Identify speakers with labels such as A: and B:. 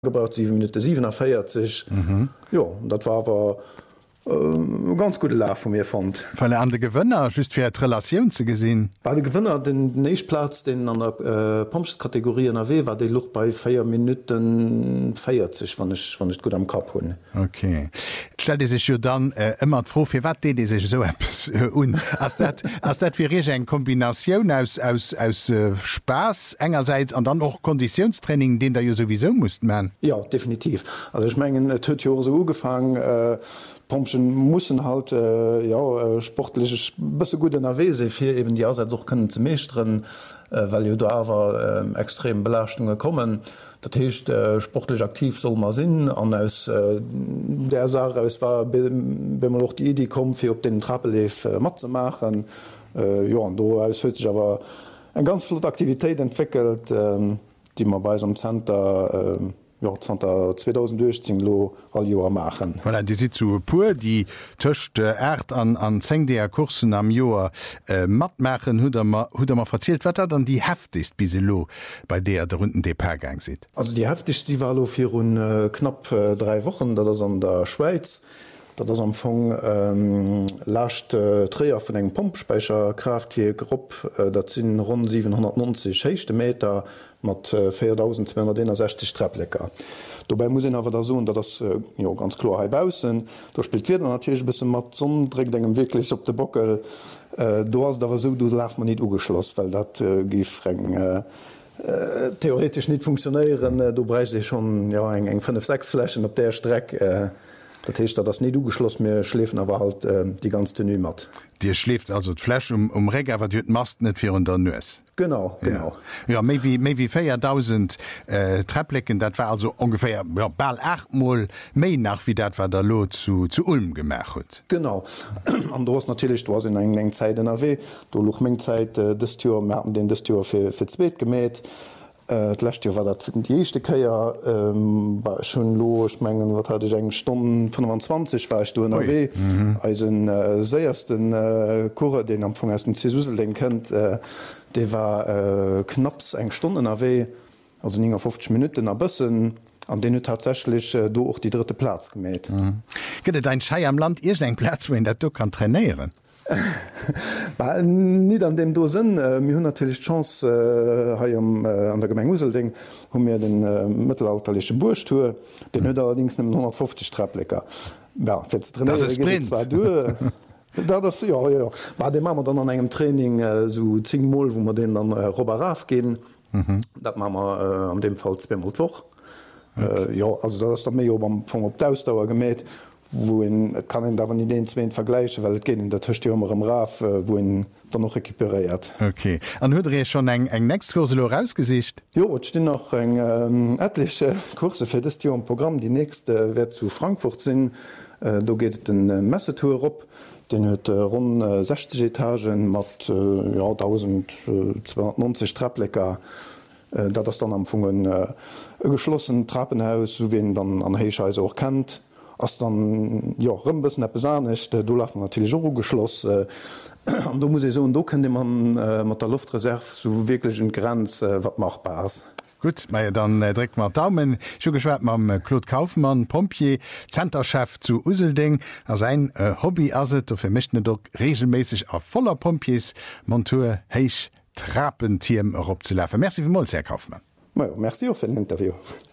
A: gebaut 7 Minuten 47. Ja, dat war aber ganz gute La von mir fand.
B: Weil an de Gewënner just fir Relation ze gesinn.
A: Bei de Gewinner den Nechtplatz den an der Pompskategorie NRW war de Luch bei 4 Minuten 40 wann ich gut am Kap hunn.
B: Okay. Stell Di sech jo dann ëmmer froh fir wat de sech so un ass dat fir Rege eng Kombinatioun aus Spaß engerseits an dann och Konditionstraining, den der jo sowieso muss man.
A: Ja, definitiv. Also ich mengen huet Jo so ugefangen. Pompschen mussssen halt sportlich bësse gut in Erwese fir eben die Ausseits auch können ze meestren, weil jo da awer extrem Belastungen kommen. Dat hecht sportlich aktiv soll man sinn an aus der Sache aus war wenn man noch die Idee kom fir op den Trappeleef mat ze machen. Do aus huet sich aber en ganz flott Aktivitéit entwickelt, die man bei so Center 2010 lo all Joer machen.
B: Voilà, die si zu pur, die töcht Erd an 10 der Kursen am Joer matmachen huder verzielt wetter, dann die heftigst bis lo bei der runden DP-Gang sieht. Also
A: die heftigst die war fir hun knapp 3 Wochen, dat ass an der Schweiz. Dat ass am Fong lacht Träer vun eng Pompspeicherkraft wie Grupp, dat sinn rund 790 hechte Meter mat 4260 Trepplecker. Dobei muss awer der so, dat das ganz klar hebausen. Da spielt wieder natürlich bis mat Sonnenrä engem wirklich op de Bockel. Du hast dawer so, du laf man nicht ugeschloss, weil dat gif theoretisch nicht funktionieren. Du breist dich schon eng 5-6 Flächen op der Strecke. Dat heißt, das nicht ugeschloss mir schläfen aber halt die ganz Tenue mat.
B: Dir schläft also d'Fläsch Reg awer du mast net vir der Nues.
A: Genau.
B: Ja méi wie 4.000 Trepplecken, dat war also ungefähr ball 8mal méi nach wie dat war der Lo zu Ulm gemerk huet.
A: Genau. An du hast natürlich du hast in eng Zeit in AW, du loch még Zeit des Tür Mäten den des Tür fir zweet gemäht. D'lächt war dat die echte Käier war schon loch menggen wat hat ich eng Stunden 25 war ich du in AW als en séiersten Kurre den am Anfang aus dem Csusel den kennt de war knapps eng Stunden AW also 50 Minuten a bëssen an den tatsächlich du auch die dritte Platz gemäht.
B: Gëtt dein Schei am Land ir eng Platz wo dat du kann trainieren.
A: Nicht an dem dosinn mir hunn natürlich Chance an der Gemengusselding hun mir den mittelalterliche Burchtour den hue allerdings 150 Trepplecker war dem man dann an engem Training so 10 Mol wo man den dann Roberaf gehen dat man an dem Fall 2 woch also das mé op d'Ausdauer gemäht wo kann dawer Ideen zweint vergleiche, weil geht der Tchtmmer am Raf, wo dann noch rekuperiert.
B: Okay. An huet schon eng nächstkurselo rausgesicht?
A: Jo stin noch eng etliche Kurse fir das am Programm. Die nächste werd zu Frankfurt sinn. Da geht den Messetour op, den huet rund 60 Etagen mat 1290 Trepplecker. Dat das dann am Fungen geschlossen Trappenhaus, so wie dann an Heichheise auch kennt. Ass dann rëmbessen besanecht, do laf man natürlich geschloss. Du muss so do kënne man mat der Luftreserv so wirklich en Grenz wat machbar ass.
B: Gut, meier dann dreck mat Daumen. Ich geschwert mam Claude Kaufmann, Pompier, Centerchef zu Uselding, as ein Hobby aset, fir mechtne do regelmäßig a voller Pompiers Montur heich Trappentiem op ze läfen. Merci vielmals, Herr Kaufmann.
A: Merci auch für den Interview.